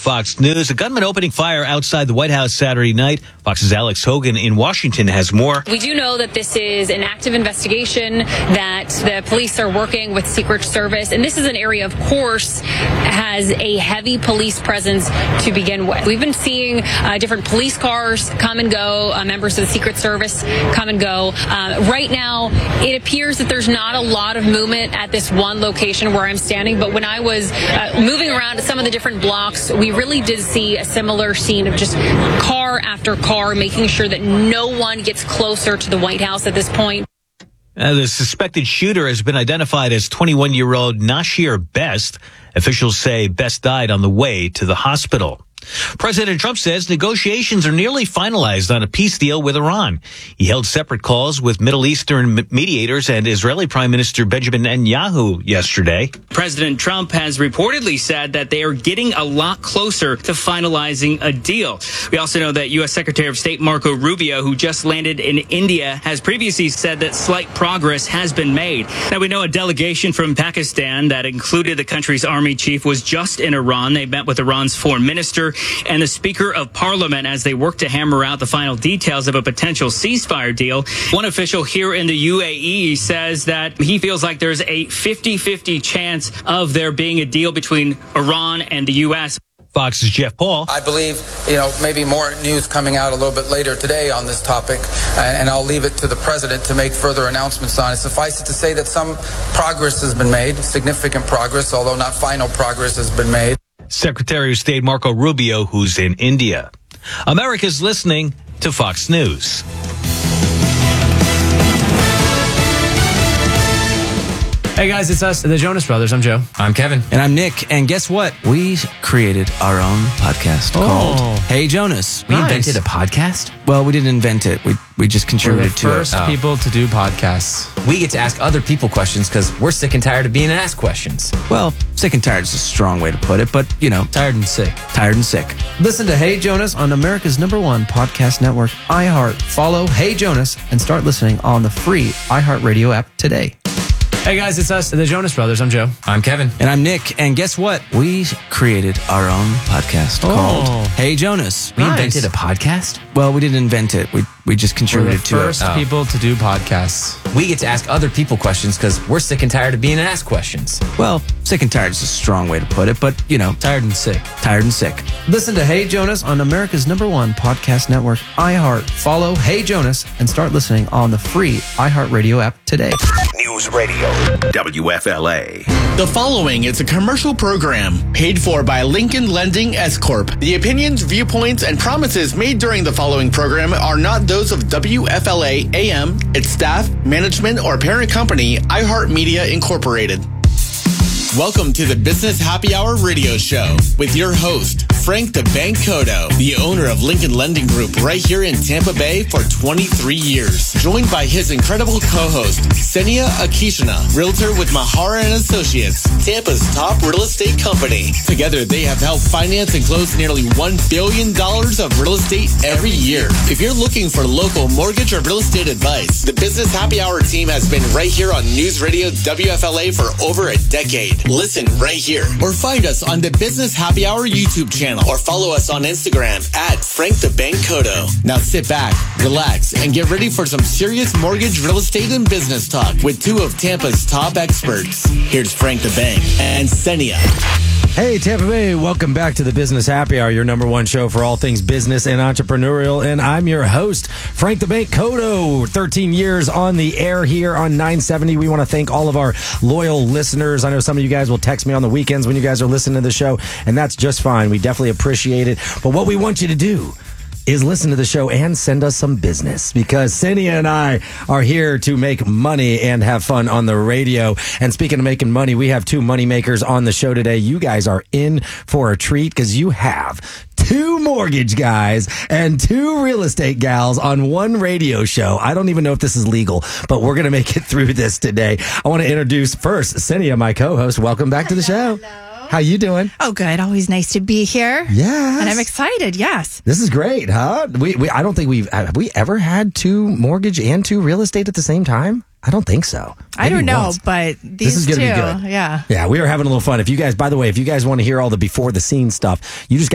Fox News. A gunman opening fire outside the White House Saturday night. Fox's Alex Hogan in Washington has more. We do know that this is an active investigation, that the police are working with Secret Service, and this is an area, of course, has a heavy police presence to begin with. We've been seeing different police cars come and go, members of the Secret Service come and go. Right now, it appears that there's not a lot of movement at this one location where I'm standing, but when I was moving around some of the different blocks, we really did see a similar scene of just car after car, making sure that no one gets closer to the White House at this point. The suspected shooter has been identified as 21-year-old Nasir Best. Officials say Best died on the way to the hospital. President Trump says negotiations are nearly finalized on a peace deal with Iran. He held separate calls with Middle Eastern mediators and Israeli Prime Minister Benjamin Netanyahu yesterday. President Trump has reportedly said that they are getting a lot closer to finalizing a deal. We also know that U.S. Secretary of State Marco Rubio, who just landed in India, has previously said that slight progress has been made. Now, we know a delegation from Pakistan that included the country's army chief was just in Iran. They met with Iran's foreign minister and the Speaker of Parliament as they work to hammer out the final details of a potential ceasefire deal. One official here in the UAE says that he feels like there's a 50-50 chance of there being a deal between Iran and the U.S. Fox's Jeff Paul. I believe, maybe more news coming out a little bit later today on this topic, and I'll leave it to the president to make further announcements on it. Suffice it to say that some progress has been made, significant progress, although not final progress has been made. Secretary of State Marco Rubio, who's in India. America's listening to Fox News. Hey guys, it's us, the Jonas Brothers. I'm Joe. I'm Kevin. And I'm Nick. And guess what? We created our own podcast called Hey Jonas. We invented a podcast? Well, we didn't invent it. We just contributed to it. We're the first people to do podcasts. We get to ask other people questions because we're sick and tired of being asked questions. Well, sick and tired is a strong way to put it, but, Tired and sick. Tired and sick. Listen to Hey Jonas on America's #1 podcast network, iHeart. Follow Hey Jonas and start listening on the free iHeartRadio app today. Hey guys, it's us, the Jonas Brothers. I'm Joe. I'm Kevin. And I'm Nick. And guess what? We created our own podcast called Hey Jonas. We invented a podcast? Well, we didn't invent it. We just contributed to it. We're the first people to do podcasts. We get to ask other people questions because we're sick and tired of being asked questions. Well, sick and tired is a strong way to put it, but, Tired and sick. Tired and sick. Listen to Hey Jonas on America's #1 podcast network, iHeart. Follow Hey Jonas and start listening on the free iHeartRadio app today. News Radio, WFLA. The following is a commercial program paid for by Lincoln Lending S Corp. The opinions, viewpoints, and promises made during the following program are not those of WFLA AM, its staff, management, or parent company, iHeartMedia Incorporated. Welcome to the Business Happy Hour radio show with your host, Frank the Bank Cotto, the owner of Lincoln Lending Group right here in Tampa Bay for 23 years. Joined by his incredible co-host, Senia Akishina, realtor with Mahara & Associates, Tampa's top real estate company. Together, they have helped finance and close nearly $1 billion of real estate every year. If you're looking for local mortgage or real estate advice, the Business Happy Hour team has been right here on News Radio WFLA for over a decade. Listen right here or find us on the Business Happy Hour YouTube channel or follow us on Instagram at Frank the Bank Cotto. Now sit back, relax, and get ready for some serious mortgage, real estate, and business talk with two of Tampa's top experts. Here's Frank the Bank and Senia. Hey, Tampa Bay, welcome back to the Business Happy Hour, your #1 show for all things business and entrepreneurial. And I'm your host, Frank the Bank Cotto. 13 years on the air here on 970. We want to thank all of our loyal listeners. I know some of you guys will text me on the weekends when you guys are listening to the show, and that's just fine. We definitely appreciate it. But what we want you to do is listen to the show and send us some business, because Senia and I are here to make money and have fun on the radio. And speaking of making money, we have two money makers on the show today. You guys are in for a treat because you have two mortgage guys and two real estate gals on one radio show. I don't even know if this is legal, but we're going to make it through this today. I want to introduce first Senia, my co-host. Welcome back to the show. Hello. How you doing? Oh, good. Always nice to be here. Yes. And I'm excited. Yes. This is great, huh? I don't think have we ever had two mortgage and two real estate at the same time? I don't think so. Maybe I don't know, once. but this is two, going to be good. Yeah. Yeah, we are having a little fun. If you guys, by the way, if you guys want to hear all the before the scenes stuff, you just got